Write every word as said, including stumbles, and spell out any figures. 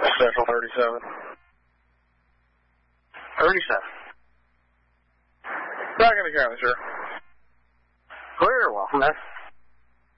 Central thirty-seven. thirty-seven. Back in the county, sir. Clear, welcome, man.